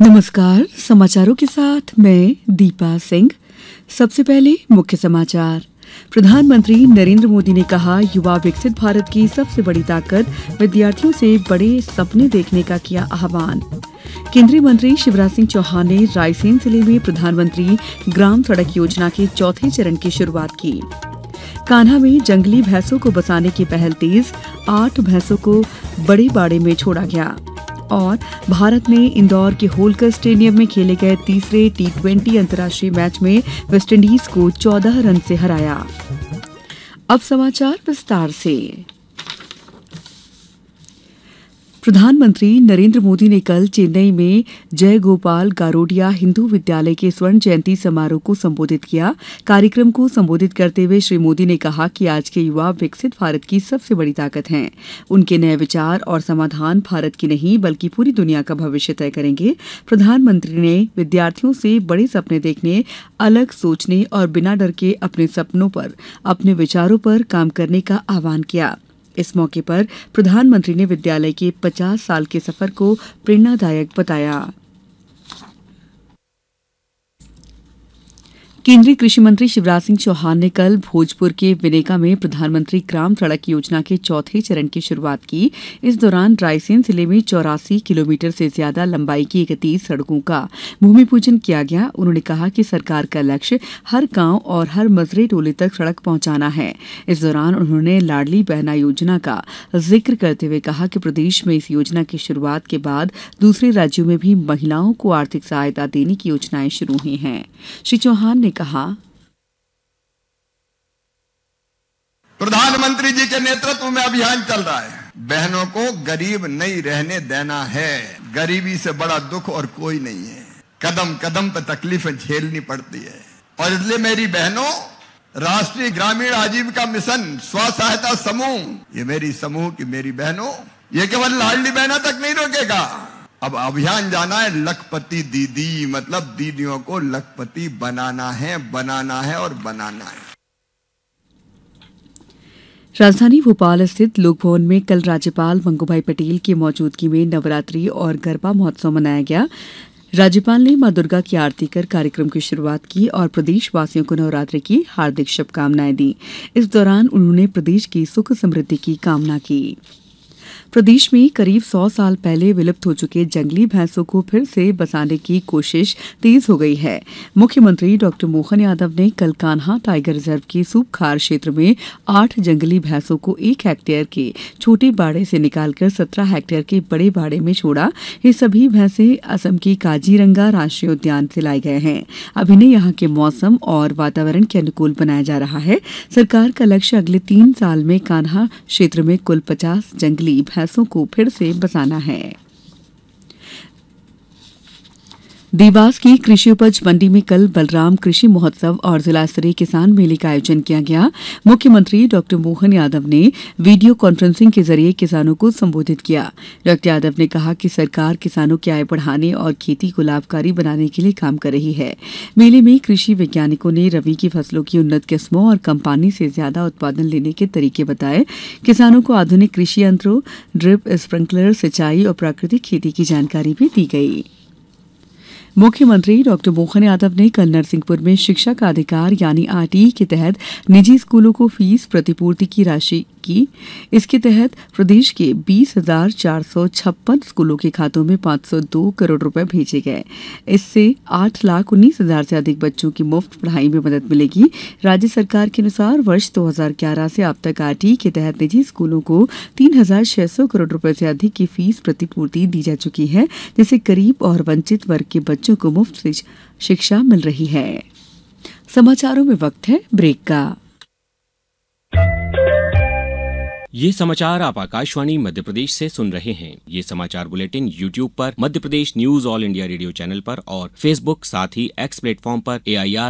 नमस्कार। समाचारों के साथ मैं दीपा सिंह। सबसे पहले मुख्य समाचार। प्रधानमंत्री नरेंद्र मोदी ने कहा, युवा विकसित भारत की सबसे बड़ी ताकत, विद्यार्थियों से बड़े सपने देखने का किया आह्वान। केंद्रीय मंत्री शिवराज सिंह चौहान ने रायसेन जिले में प्रधानमंत्री ग्राम सड़क योजना के चौथे चरण की शुरुआत की। कान्हा में जंगली भैंसों को बसाने की पहल तेज, 8 भैंसों को बड़े बाड़े में छोड़ा गया। और भारत ने इंदौर के होलकर स्टेडियम में खेले गए तीसरे T20 अंतर्राष्ट्रीय मैच में वेस्टइंडीज को 14 रन से हराया। अब समाचार विस्तार से। प्रधानमंत्री नरेंद्र मोदी ने कल चेन्नई में जय गोपाल गारोडिया हिंदू विद्यालय के स्वर्ण जयंती समारोह को संबोधित किया। कार्यक्रम को संबोधित करते हुए श्री मोदी ने कहा कि आज के युवा विकसित भारत की सबसे बड़ी ताकत हैं। उनके नए विचार और समाधान भारत की नहीं बल्कि पूरी दुनिया का भविष्य तय करेंगे। प्रधानमंत्री ने विद्यार्थियों से बड़े सपने देखने, अलग सोचने और बिना डर के अपने सपनों पर, अपने विचारों पर काम करने का आह्वान किया। इस मौके पर प्रधानमंत्री ने विद्यालय के 50 साल के सफर को प्रेरणादायक बताया। केंद्रीय कृषि मंत्री शिवराज सिंह चौहान ने कल भोजपुर के विनेका में प्रधानमंत्री ग्राम सड़क योजना के चौथे चरण की शुरुआत की। इस दौरान रायसेन जिले में 84 किलोमीटर से ज्यादा लंबाई की 31 सड़कों का भूमि पूजन किया गया। उन्होंने कहा कि सरकार का लक्ष्य हर गांव और हर मजरे टोले तक सड़क पहुंचाना है। इस दौरान उन्होंने लाडली बहना योजना का जिक्र करते हुए कहा कि प्रदेश में इस योजना की शुरुआत के बाद दूसरे राज्यों में भी महिलाओं को आर्थिक सहायता देने की योजनाएं शुरू हुई हैं। श्री चौहान ने कहा, प्रधानमंत्री जी के नेतृत्व में अभियान चल रहा है। बहनों को गरीब नहीं रहने देना है। गरीबी से बड़ा दुख और कोई नहीं है। कदम कदम पे तकलीफें झेलनी पड़ती है और इसलिए मेरी बहनों, राष्ट्रीय ग्रामीण आजीविका मिशन स्व सहायता समूह, ये मेरी समूह की मेरी बहनों, ये केवल लाडली बहना तक नहीं रोकेगा। अब अभियान जाना है लखपति दीदी, मतलब दीदियों को लखपति बनाना है और बनाना है। राजधानी भोपाल स्थित लोक भवन में कल राज्यपाल मंगूभाई पटेल की मौजूदगी में नवरात्रि और गरबा महोत्सव मनाया गया। राज्यपाल ने मां दुर्गा की आरती कर कार्यक्रम की शुरुआत की और प्रदेशवासियों को नवरात्रि की हार्दिक शुभकामनाएं दी। इस दौरान उन्होंने प्रदेश की सुख समृद्धि की कामना की। प्रदेश में करीब 100 साल पहले विलुप्त हो चुके जंगली भैंसों को फिर से बसाने की कोशिश तेज हो गई है। मुख्यमंत्री डॉक्टर मोहन यादव ने कल कान्हा टाइगर रिजर्व के सूपखार क्षेत्र में 8 जंगली भैंसों को 1 हेक्टेयर के छोटे बाड़े से निकालकर 17 हेक्टेयर के बड़े बाड़े में छोड़ा। ये सभी भैंसे असम की काजीरंगा राष्ट्रीय उद्यान से लाए गए हैं। अब इन्हें यहाँ के मौसम और वातावरण के अनुकूल बनाया जा रहा है। सरकार का लक्ष्य अगले 3 साल में कान्हा क्षेत्र में कुल 50 जंगली भैंसों को फिर से बसाना है। देवास की कृषि उपज मंडी में कल बलराम कृषि महोत्सव और जिला स्तरीय किसान मेले का आयोजन किया गया। मुख्यमंत्री डॉक्टर मोहन यादव ने वीडियो कॉन्फ्रेंसिंग के जरिए किसानों को संबोधित किया। डॉक्टर यादव ने कहा कि सरकार किसानों की आय बढ़ाने और खेती को लाभकारी बनाने के लिए काम कर रही है। मेले में कृषि वैज्ञानिकों ने रबी की फसलों की उन्नत किस्मों और कम पानी से ज्यादा उत्पादन लेने के तरीके बताए। किसानों को आधुनिक कृषि यंत्रों, ड्रिप, स्प्रिंकलर सिंचाई और प्राकृतिक खेती की जानकारी भी दी गई। मुख्यमंत्री डॉक्टर मोहन यादव ने कल नरसिंहपुर में शिक्षा का अधिकार यानी RTE के तहत निजी स्कूलों को फीस प्रतिपूर्ति की राशि की। इसके तहत प्रदेश के 20,456 स्कूलों के खातों में 502 करोड़ रुपए भेजे गए। इससे 8,19,000 से अधिक बच्चों की मुफ्त पढ़ाई में मदद मिलेगी। राज्य सरकार के अनुसार वर्ष 2011 से अब तक RTE के तहत निजी स्कूलों को 3,600 करोड़ रुपए से अधिक की फीस प्रतिपूर्ति दी जा चुकी है, जिससे गरीब और वंचित वर्ग के बच्चों को मुफ्त शिक्षा मिल रही है। समाचारों में वक्त है ब्रेक का। ये समाचार आप आकाशवाणी मध्य प्रदेश से सुन रहे हैं। ये समाचार बुलेटिन YouTube पर, Madhya Pradesh news all India radio channel पर और फेसबुक साथ ही X प्लेटफॉर्म पर AIR